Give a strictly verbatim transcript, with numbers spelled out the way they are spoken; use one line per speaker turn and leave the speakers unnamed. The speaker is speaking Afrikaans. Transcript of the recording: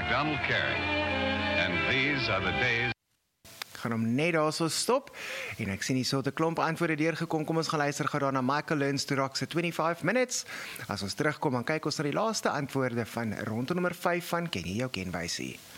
Donald Carey. And these are the days.
Gaan hom net daar so stop, en ek sien hier so 'n klomp antwoorde deurgekom. Kom ons gaan luister gou daarna Michael Learns to Rock se twenty-five minutes. As ons terugkom, dan kyk ons na die laaste antwoorde van ronde nommer vyf van Ken jy jou kenwysie.